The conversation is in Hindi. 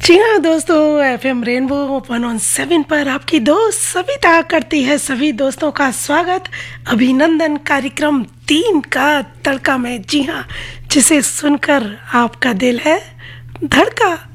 जी हाँ दोस्तों, एफएम रेनबो 107 पर आपकी दोस्त सविता करती है सभी दोस्तों का स्वागत। अभिनंदन कार्यक्रम 3 का तड़का में। जी हाँ, जिसे सुनकर आपका दिल है धड़का।